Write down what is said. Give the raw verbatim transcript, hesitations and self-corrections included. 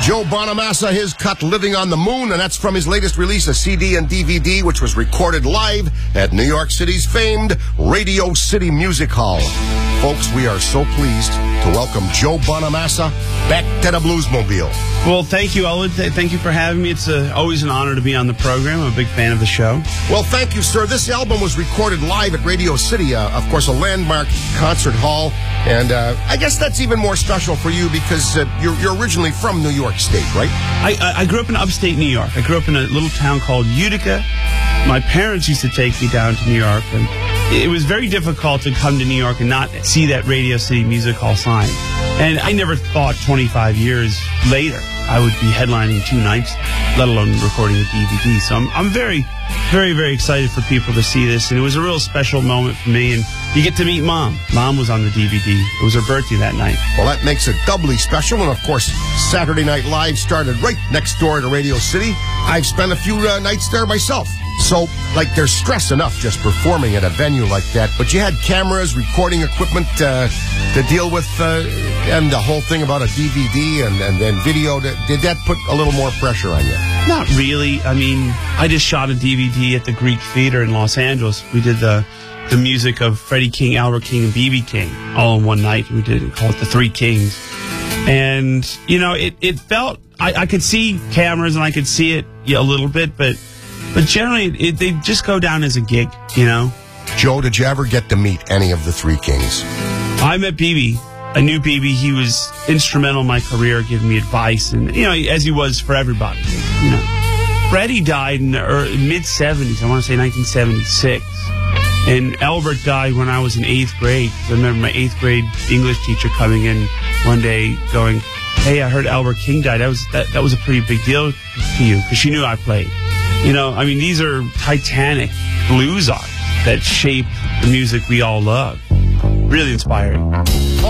Joe Bonamassa, his cut Living on the Moon, and that's from his latest release, a C D and D V D, which was recorded live at New York City's famed Radio City Music Hall. Folks, we are so pleased to welcome Joe Bonamassa back to the Bluesmobile. Well, thank you, Elwood. Th- thank you for having me. It's uh, always an honor to be on the program. I'm a big fan of the show. Well, thank you, sir. This album was recorded live at Radio City, uh, of course, a landmark concert hall. And uh, I guess that's even more special for you because uh, you're, you're originally from New York State, right? I, I, I grew up in upstate New York. I grew up in a little town called Utica. My parents used to take me down to New York, and it was very difficult to come to New York and not see that Radio City Music Hall sign. And I never thought twenty-five years later I would be headlining two nights, let alone recording a D V D. So I'm, I'm very, very, very excited for people to see this. And it was a real special moment for me. And you get to meet Mom. Mom was on the D V D. It was her birthday that night. Well, that makes it doubly special. And, of course, Saturday Night Live started right next door to Radio City. I've spent a few uh, nights there myself. So, like, there's stress enough just performing at a venue like that. But you had cameras, recording equipment uh, to deal with, uh, and the whole thing about a D V D and, and then video. Did that put a little more pressure on you? Not really. I mean, I just shot a D V D at the Greek Theater in Los Angeles. We did the the music of Freddie King, Albert King, and B B King all in one night. We did it, called it The Three Kings. And, you know, it, it felt, I, I could see cameras and I could see it yeah, a little bit, but but generally it, they just go down as a gig, you know. Joe, did you ever get to meet any of the Three Kings? I met B B. I knew B B. He was instrumental in my career, giving me advice, and, you know, as he was for everybody, you know. Freddie died in the mid seventies, I want to say nineteen seventy-six. And Albert died when I was in eighth grade. I remember my eighth grade English teacher coming in one day going, "Hey, I heard Albert King died. That was that, that was a pretty big deal to you," because she knew I played. You know, I mean, these are titanic blues artists that shape the music we all love. Really inspiring.